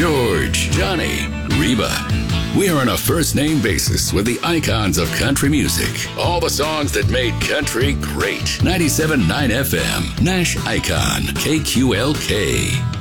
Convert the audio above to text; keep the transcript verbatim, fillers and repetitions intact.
George, Johnny, Reba. We're on a first-name basis with the icons of country music. All the songs that made country great. ninety-seven point nine F M, Nash Icon, K Q L K.